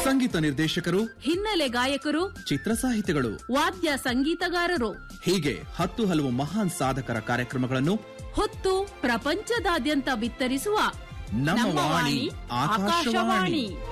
ಸಂಗೀತ ನಿರ್ದೇಶಕರು, ಹಿನ್ನೆಲೆ ಗಾಯಕರು, ಚಿತ್ರ ಸಾಹಿತಿಗಳು, ವಾದ್ಯ ಸಂಗೀತಗಾರರು ಹೀಗೆ 10 ಹಲವು ಮಹಾನ್ ಸಾಧಕರ ಕಾರ್ಯಕ್ರಮಗಳನ್ನು ಹೊತ್ತು ಪ್ರಪಂಚದಾದ್ಯಂತ ಬಿತ್ತರಿಸುವ ನಮ್ಮ ವಾಣಿ ಆಕಾಶವಾಣಿ.